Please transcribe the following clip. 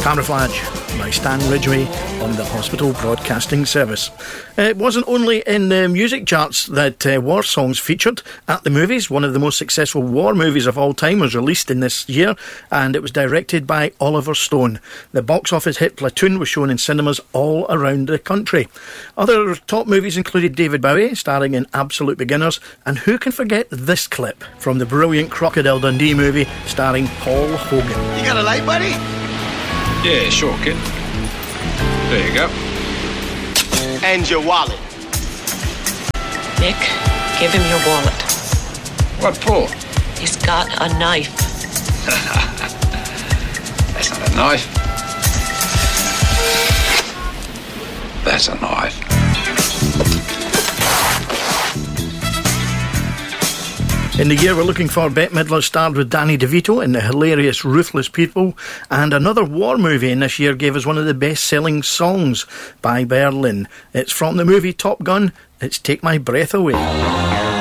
Camouflage by Stan Ridgway on the Hospital Broadcasting Service. It wasn't only in the music charts that war songs featured at the movies. One of the most successful war movies of all time was released in this year, and it was directed by Oliver Stone. The box office hit Platoon was shown in cinemas all around the country. Other top movies included David Bowie, starring in Absolute Beginners, and who can forget this clip from the brilliant Crocodile Dundee movie starring Paul Hogan. You got a light, buddy? Yeah, sure, kid. There you go. And your wallet. Nick, give him your wallet. What for? He's got a knife. That's not a knife. That's a knife. In the year we're looking for, Bette Midler starred with Danny DeVito in the hilarious Ruthless People, and another war movie in this year gave us one of the best-selling songs by Berlin. It's from the movie Top Gun. It's Take My Breath Away.